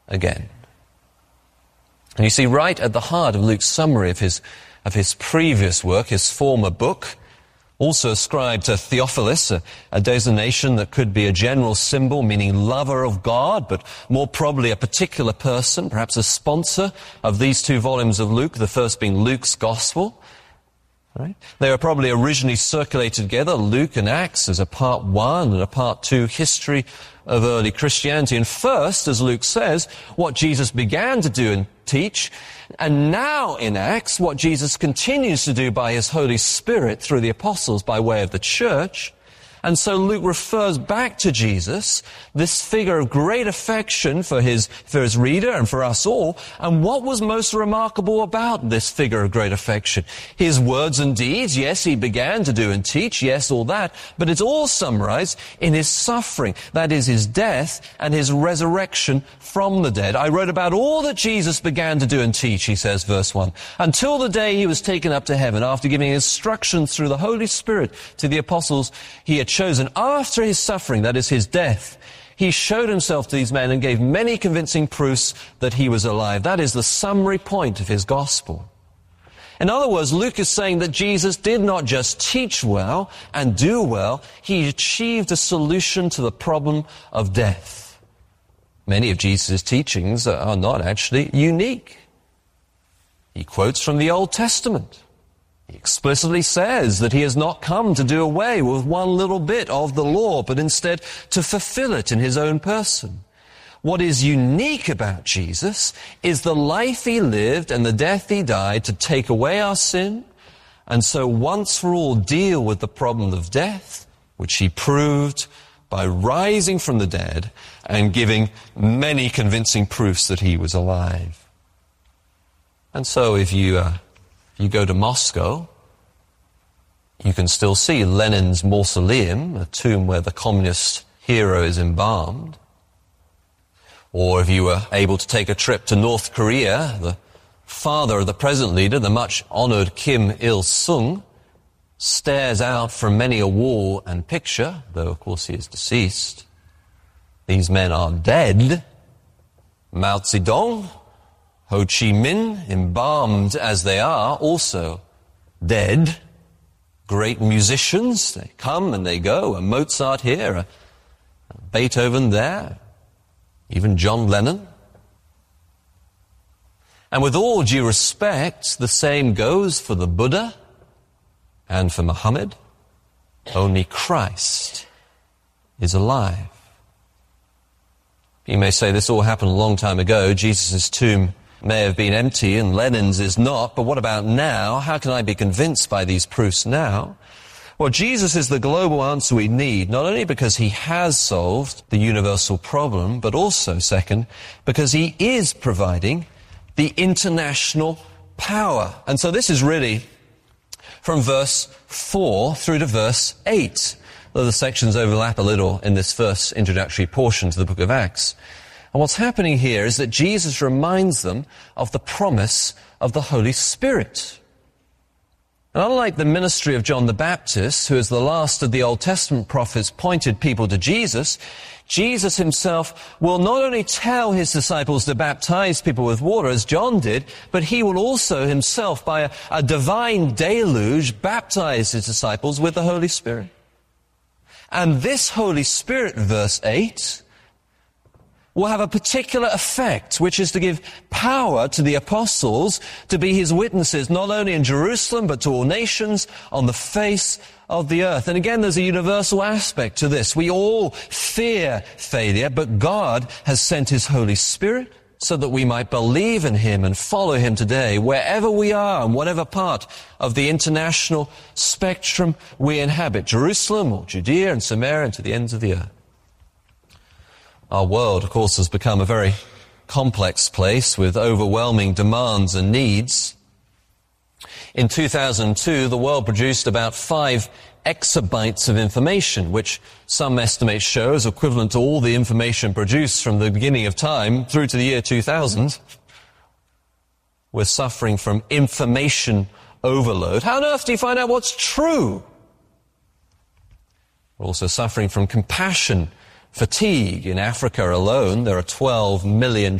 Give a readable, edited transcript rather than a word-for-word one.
again. And you see, right at the heart of Luke's summary of his previous work, his former book, also ascribed to Theophilus, a designation that could be a general symbol meaning lover of God, but more probably a particular person, perhaps a sponsor of these two volumes of Luke, the first being Luke's Gospel. Right? They were probably originally circulated together, Luke and Acts, as a part 1 and a part 2 history of early Christianity. And first, as Luke says, what Jesus began to do and teach, and now in Acts, what Jesus continues to do by his Holy Spirit through the apostles by way of the church. And so Luke refers back to Jesus, this figure of great affection for his reader and for us all. And what was most remarkable about this figure of great affection? His words and deeds, yes, he began to do and teach, yes, all that, but it's all summarized in his suffering, that is his death and his resurrection from the dead. I wrote about all that Jesus began to do and teach, he says, verse 1, until the day he was taken up to heaven, after giving instructions through the Holy Spirit to the apostles he had chosen. After his suffering, that is his death, he showed himself to these men and gave many convincing proofs that he was alive. That is the summary point of his gospel. In other words, Luke is saying that Jesus did not just teach well and do well, he achieved a solution to the problem of death. Many of Jesus' teachings are not actually unique. He quotes from the Old Testament. He explicitly says that he has not come to do away with one little bit of the law, but instead to fulfill it in his own person. What is unique about Jesus is the life he lived and the death he died to take away our sin, and so once for all deal with the problem of death, which he proved by rising from the dead and giving many convincing proofs that he was alive. And so if you go to Moscow, you can still see Lenin's mausoleum, a tomb where the communist hero is embalmed. Or if you were able to take a trip to North Korea, the father of the present leader, the much honored Kim Il-sung, stares out from many a wall and picture, though of course he is deceased. These men are dead. Mao Zedong, Ho Chi Minh, embalmed as they are, also dead. Great musicians, they come and they go. A Mozart here, a Beethoven there, even John Lennon. And with all due respect, the same goes for the Buddha and for Muhammad. Only Christ is alive. You may say this all happened a long time ago. Jesus' tomb may have been empty and Lenin's is not, but what about now? How can I be convinced by these proofs now? Well, Jesus is the global answer we need, not only because he has solved the universal problem, but also, second, because he is providing the international power. And so this is really from verse 4 through to verse 8, though the sections overlap a little in this first introductory portion to the book of Acts. And what's happening here is that Jesus reminds them of the promise of the Holy Spirit. And unlike the ministry of John the Baptist, who as the last of the Old Testament prophets pointed people to Jesus, Jesus himself will not only tell his disciples to baptize people with water, as John did, but he will also himself, by a divine deluge, baptize his disciples with the Holy Spirit. And this Holy Spirit, verse 8, will have a particular effect, which is to give power to the apostles to be his witnesses, not only in Jerusalem, but to all nations on the face of the earth. And again, there's a universal aspect to this. We all fear failure, but God has sent his Holy Spirit so that we might believe in him and follow him today, wherever we are and whatever part of the international spectrum we inhabit, Jerusalem or Judea and Samaria and to the ends of the earth. Our world, of course, has become a very complex place with overwhelming demands and needs. In 2002, the world produced about 5 exabytes of information, which some estimates show is equivalent to all the information produced from the beginning of time through to the year 2000. We're suffering from information overload. How on earth do you find out what's true? We're also suffering from compassion fatigue. In Africa alone, there are 12 million